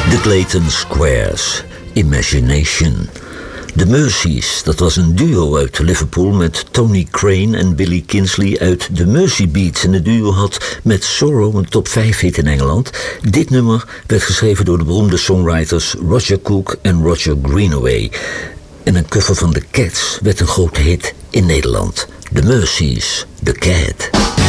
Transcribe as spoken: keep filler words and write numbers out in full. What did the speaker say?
The Clayton Squares, Imagination. The Mercies, dat was een duo uit Liverpool met Tony Crane en Billy Kinsley uit The Mersey Beats. En het duo had met Sorrow een top vijf hit in Engeland. Dit nummer werd geschreven door de beroemde songwriters Roger Cook en Roger Greenaway. En een cover van The Cats werd een grote hit in Nederland. The Mercies, The Cat.